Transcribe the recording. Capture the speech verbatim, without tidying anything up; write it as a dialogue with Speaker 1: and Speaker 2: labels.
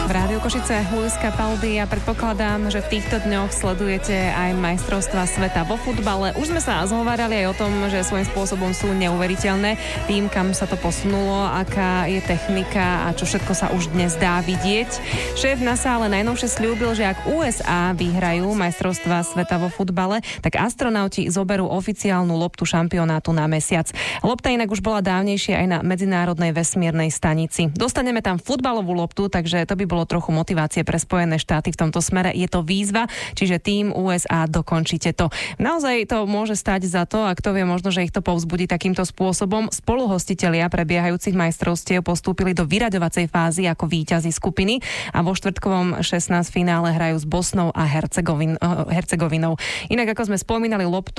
Speaker 1: V Rádiu Košice Luis Capaldi a predpokladám, že v týchto dňoch sledujete aj majstrovstvá sveta vo futbale. Už sme sa zhovárali aj o tom, že svojím spôsobom sú neuveriteľné tým, kam sa to posunulo, aká je technika a čo všetko sa už dnes dá vidieť. Šéf NASA ale najnovšie sľúbil, že ak ú es á vyhrajú majstrovstvá sveta vo futbale, tak astronauti zoberú oficiálnu loptu šampionátu na mesiac. Lopta inak už bola dávnejšie aj na medzinárodnej vesmírnej stanici. Dostaneme tam futbalovú loptu, takže to by bolo trochu motivácie pre Spojené štáty v tomto smere. Je to výzva, čiže tým ú es á dokončite to. Naozaj to môže stať za to, a kto vie, možno, že ich to povzbudí takýmto spôsobom. Spoluhostitelia prebiehajúcich majstrovstiev postúpili do vyraďovacej fázy ako víťazi skupiny a vo štvrtkovom šestnásť finále hrajú s Bosnou a Hercegovin, Hercegovinou. Inak, ako sme spomínali, loptu